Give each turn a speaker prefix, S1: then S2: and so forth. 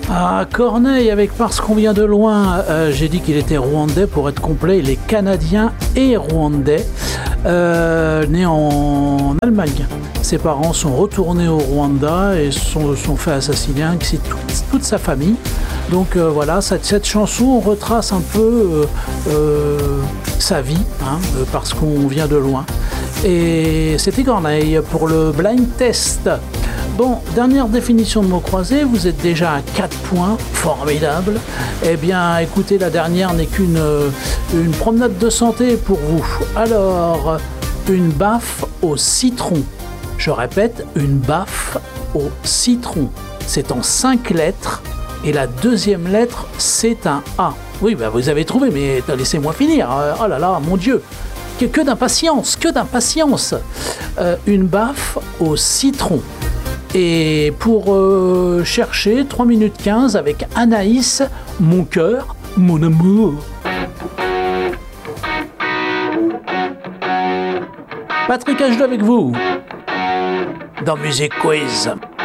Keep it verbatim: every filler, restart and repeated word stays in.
S1: À Corneille, avec Parce qu'on vient de loin, euh, j'ai dit qu'il était rwandais, pour être complet, il est canadien et rwandais, euh, né en Allemagne. Ses parents sont retournés au Rwanda et sont, sont fait assassiner, ainsi toute, toute sa famille. Donc euh, voilà, cette, cette chanson retrace un peu euh, euh, sa vie, hein, euh, parce qu'on vient de loin. Et c'était Corneille pour le blind test. Bon, dernière définition de mots croisés, vous êtes déjà à quatre points, formidable. Eh bien, écoutez, la dernière n'est qu'une une promenade de santé pour vous. Alors, une baffe au citron. Je répète, une baffe au citron. C'est en cinq lettres et la deuxième lettre, c'est un A. Oui, bah vous avez trouvé, mais laissez-moi finir. Oh là là, mon Dieu. Que, que d'impatience, que d'impatience. Euh, une baffe au citron. Et pour euh, chercher, trois minutes quinze avec Anaïs, mon cœur, mon amour. Patrick H deux avec vous dans Music Quiz.